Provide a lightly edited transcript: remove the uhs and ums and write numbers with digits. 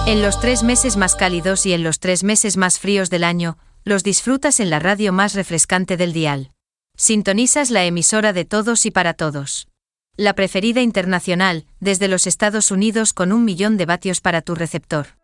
En los 3 meses más cálidos y en los 3 meses más fríos del año, los disfrutas en la radio más refrescante del dial. Sintonizas la emisora de todos y para todos. La preferida internacional, desde los Estados Unidos con 1 millón de vatios para tu receptor.